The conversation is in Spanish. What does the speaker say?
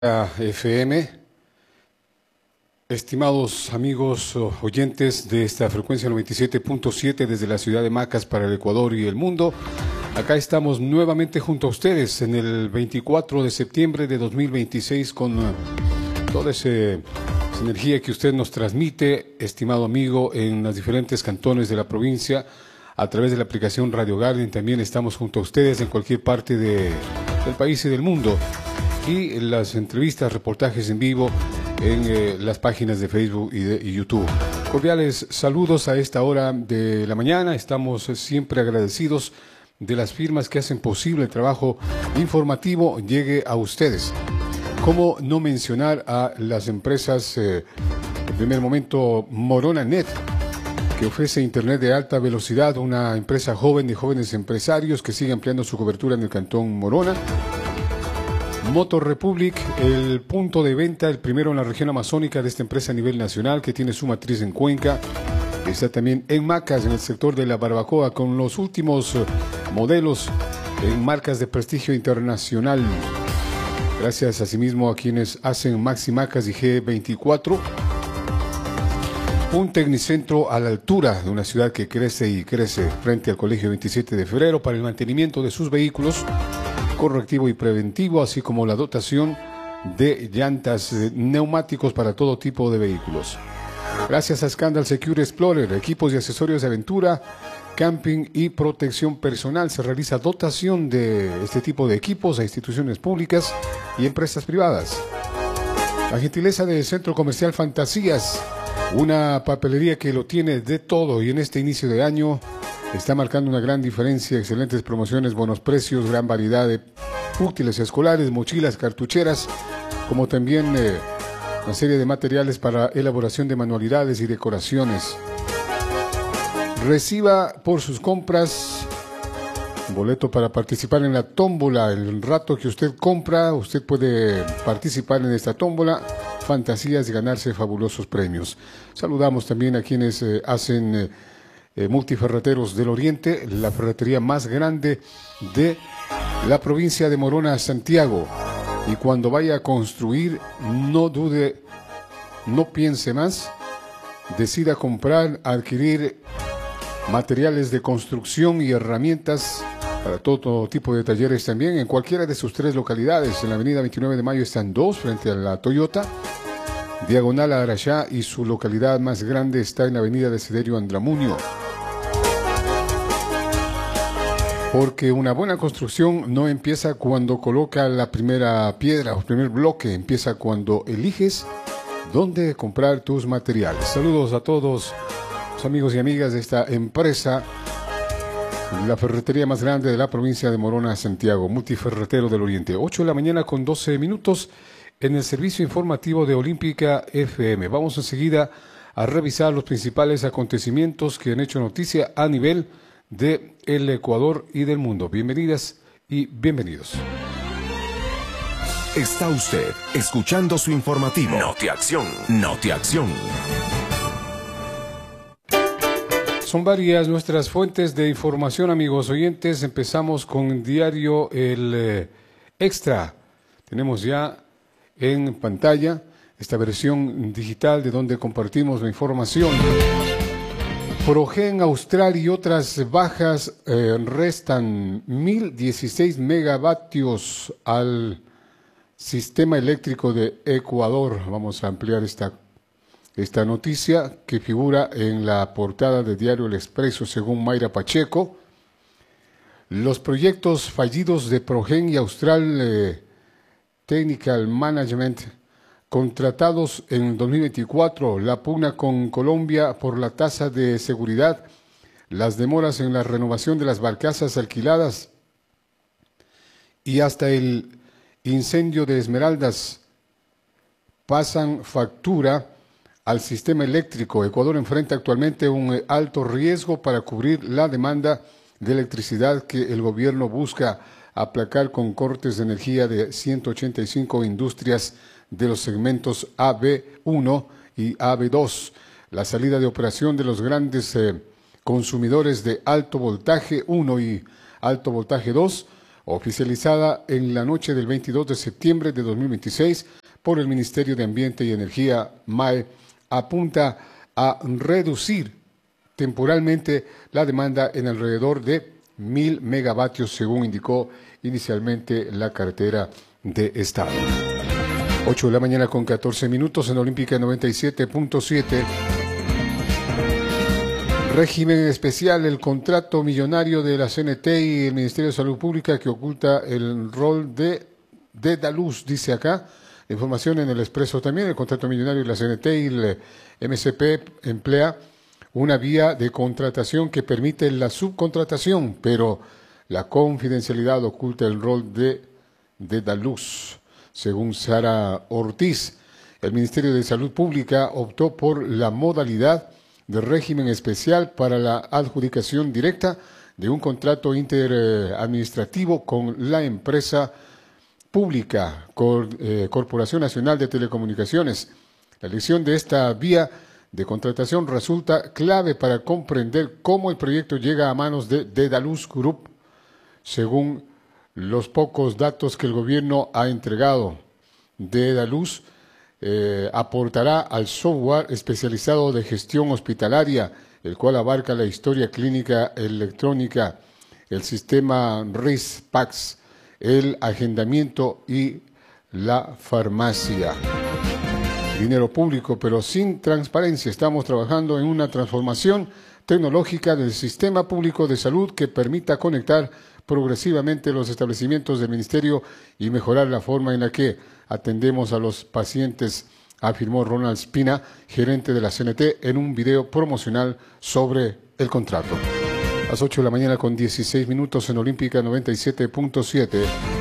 FM, estimados amigos oyentes de esta frecuencia 97.7 desde la ciudad de Macas para el Ecuador y el mundo. Acá estamos nuevamente junto a ustedes en el 24 de septiembre de 2026 con toda esa energía que usted nos transmite, estimado amigo, en los diferentes cantones de la provincia a través de la aplicación Radio Garden. También estamos junto a ustedes en cualquier parte del país y del mundo. Y las entrevistas, reportajes en vivo en las páginas de Facebook y YouTube. Cordiales saludos a esta hora de la mañana. Estamos siempre agradecidos de las firmas que hacen posible el trabajo informativo llegue a ustedes. ¿Cómo no mencionar a las empresas, en primer momento, Morona Net, que ofrece internet de alta velocidad, una empresa joven de jóvenes empresarios que sigue ampliando su cobertura en el cantón Morona? Motor Republic, el punto de venta, el primero en la región amazónica de esta empresa a nivel nacional, que tiene su matriz en Cuenca. Está también en Macas, en el sector de la barbacoa, con los últimos modelos en marcas de prestigio internacional. Gracias asimismo a quienes hacen Maxi Macas y G24. Un tecnicentro a la altura de una ciudad que crece y crece frente al Colegio 27 de Febrero para el mantenimiento de sus vehículos, correctivo y preventivo, así como la dotación de llantas, neumáticos para todo tipo de vehículos. Gracias a Scandal Secure Explorer, equipos y accesorios de aventura, camping y protección personal, se realiza dotación de este tipo de equipos a instituciones públicas y empresas privadas. La gentileza del Centro Comercial Fantasías, una papelería que lo tiene de todo y en este inicio de año está marcando una gran diferencia, excelentes promociones, buenos precios, gran variedad de útiles escolares, mochilas, cartucheras, como también una serie de materiales para elaboración de manualidades y decoraciones. Reciba por sus compras un boleto para participar en la tómbola. El rato que usted compra, usted puede participar en esta tómbola Fantasías y ganarse fabulosos premios. Saludamos también a quienes hacen Multiferreteros del Oriente, la ferretería más grande de la provincia de Morona, Santiago. Y cuando vaya a construir, no dude, no piense más, decida comprar, adquirir materiales de construcción y herramientas para todo tipo de talleres también en cualquiera de sus tres localidades. En la avenida 29 de Mayo están dos frente a la Toyota, diagonal a Arashá, y su localidad más grande está en la avenida Desiderio Andramuño. Porque una buena construcción no empieza cuando coloca la primera piedra o el primer bloque, empieza cuando eliges dónde comprar tus materiales. Saludos a todos los amigos y amigas de esta empresa, la ferretería más grande de la provincia de Morona, Santiago, Multiferretero del Oriente. 8 de la mañana con 12 minutos en el servicio informativo de Olímpica FM. Vamos enseguida a revisar los principales acontecimientos que han hecho noticia a nivel de el Ecuador y del mundo. Bienvenidas y bienvenidos. Está usted escuchando su informativo. Notiacción, Notiacción. Son varias nuestras fuentes de información, amigos oyentes. Empezamos con el diario El Extra. Tenemos ya en pantalla esta versión digital de donde compartimos la información. Progen Austral y otras bajas restan 1016 megavatios al sistema eléctrico de Ecuador. Vamos a ampliar esta noticia que figura en la portada de Diario El Expreso, según Mayra Pacheco. Los proyectos fallidos de Progen y Austral Technical Management contratados en 2024, la pugna con Colombia por la tasa de seguridad, las demoras en la renovación de las barcazas alquiladas y hasta el incendio de Esmeraldas pasan factura al sistema eléctrico. Ecuador enfrenta actualmente un alto riesgo para cubrir la demanda de electricidad que el gobierno busca aplacar con cortes de energía de 185 industrias de los segmentos AB1 y AB2, la salida de operación de los grandes consumidores de alto voltaje 1 y alto voltaje 2 oficializada en la noche del 22 de septiembre de 2026 por el Ministerio de Ambiente y Energía, MAE, apunta a reducir temporalmente la demanda en alrededor de 1.000 megavatios, según indicó inicialmente la cartera de Estado. 8 de la mañana con 14 minutos en Olímpica 97.7. Régimen especial, el contrato millonario de la CNT y el Ministerio de Salud Pública que oculta el rol de Dedaluz, dice acá. Información en el Expreso también, el contrato millonario de la CNT y el MCP emplea una vía de contratación que permite la subcontratación, pero la confidencialidad oculta el rol de Dedaluz. Según Sara Ortiz, el Ministerio de Salud Pública optó por la modalidad de régimen especial para la adjudicación directa de un contrato interadministrativo con la empresa pública Corporación Nacional de Telecomunicaciones. La elección de esta vía de contratación resulta clave para comprender cómo el proyecto llega a manos de Dedaluz Group, según los pocos datos que el gobierno ha entregado. Dedaluz aportará al software especializado de gestión hospitalaria, el cual abarca la historia clínica electrónica, el sistema RIS-PACS, el agendamiento y la farmacia. Dinero público, pero sin transparencia. Estamos trabajando en una transformación tecnológica del sistema público de salud que permita conectar progresivamente los establecimientos del Ministerio y mejorar la forma en la que atendemos a los pacientes, afirmó Ronald Spina, gerente de la CNT, en un video promocional sobre el contrato. A las 8 de la mañana con 16 minutos en Olímpica 97.7.